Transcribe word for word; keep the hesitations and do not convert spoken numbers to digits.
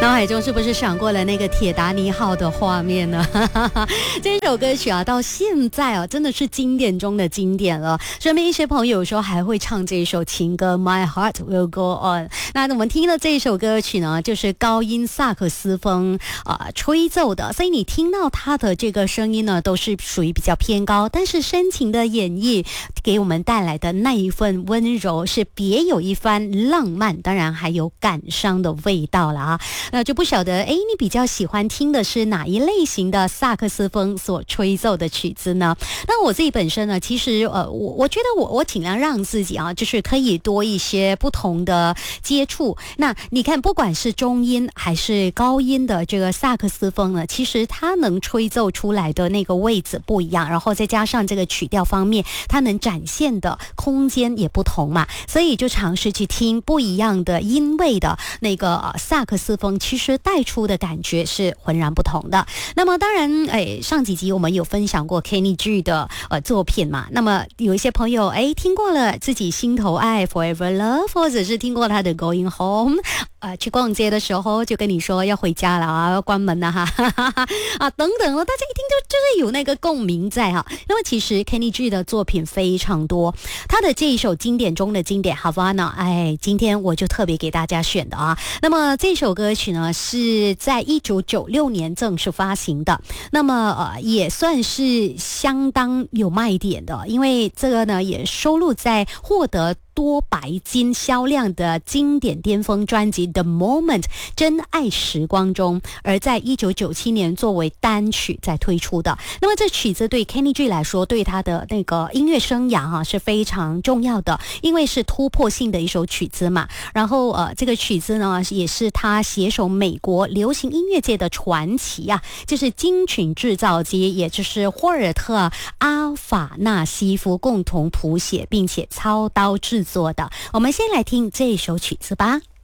脑海中是不是闪过了那个铁达尼号的画面呢？这首歌曲啊，到现在啊，真的是经典中的经典了。身边一些朋友有时候还会唱这一首情歌《My Heart Will Go On》。那我们听的这一首歌曲呢，就是高音萨克斯风啊、呃、吹奏的，所以你听到它的这个声音呢，都是属于比较偏高，但是深情的演绎给我们带来的那一份温柔，是别有一番浪漫，当然还有感伤的味道了啊。那就不晓得，哎，你比较喜欢听的是哪一类型的萨克斯风所吹奏的曲子呢？那我自己本身呢，其实呃，我我觉得我我尽量让自己啊，就是可以多一些不同的接触。那你看，不管是中音还是高音的这个萨克斯风呢，其实它能吹奏出来的那个位置不一样，然后再加上这个曲调方面，它能展现的空间也不同嘛，所以就尝试去听不一样的音位的那个、呃、萨克斯风，其实带出的感觉是浑然不同的。那么当然，哎，上几集我们有分享过 Kenny G 的呃作品嘛，那么有一些朋友哎听过了自己心头爱 Forever Love， 或者是听过他的 Going Home， 呃，去逛街的时候就跟你说要回家了啊，要关门了哈，哈哈哈啊等等了，大家一听就就是有那个共鸣在哈。那么其实 Kenny G 的作品非常多，他的这一首经典中的经典 Havana， 哎，今天我就特别给大家选的啊。那么这首歌曲呢是在一九九六年正式发行的，那么呃也算是相当有卖点的，因为这个呢也收录在获得多白金销量的经典巅峰专辑 The Moment 真爱时光中，而在一九九七年作为单曲在推出的。那么这曲子对 Kenny G 来说，对他的那个音乐生涯哈、啊、是非常重要的，因为是突破性的一首曲子嘛。然后呃这个曲子呢也是他携手美国流行音乐界的传奇啊，就是金曲制造机，也就是霍尔特阿法纳西夫共同谱写并且操刀制作的。我们先来听这首曲子吧。